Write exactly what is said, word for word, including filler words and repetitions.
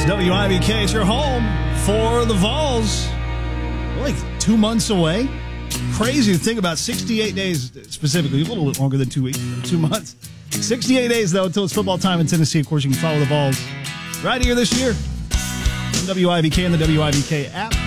W I B K, it's your home for the Vols. We're like two months away. Crazy to think about. sixty-eight days specifically, a little bit longer than two weeks, two months. sixty-eight days, though, until it's football time in Tennessee. Of course, you can follow the Vols right here this year on W I B K and the W I B K app.